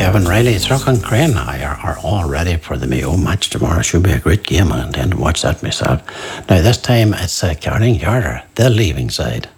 Kevin Riley. Throck and Crane are all ready for the Mayo match tomorrow. Should be a great game. I intend to watch that myself. Now, this time it's Carling Yarder, the leaving side.